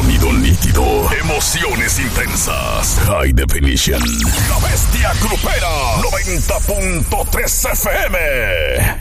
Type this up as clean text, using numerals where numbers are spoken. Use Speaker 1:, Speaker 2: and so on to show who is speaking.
Speaker 1: Sonido nítido, emociones intensas, High Definition. La Bestia Grupera, 90.3 FM.